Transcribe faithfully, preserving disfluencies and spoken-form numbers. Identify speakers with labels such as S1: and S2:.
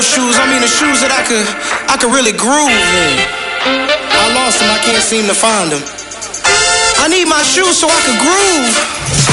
S1: shoes, I mean the shoes that I could, I could really groove in. I lost them, I can't seem to find them. I need my shoes so I could groove.